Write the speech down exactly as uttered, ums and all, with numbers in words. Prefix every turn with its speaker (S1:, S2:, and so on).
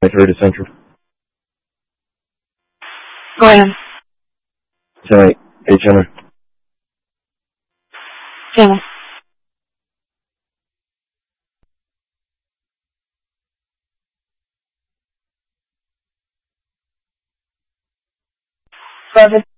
S1: third to Central.
S2: Go ahead.
S1: ten eight, eight channel.
S2: Channel. Seven.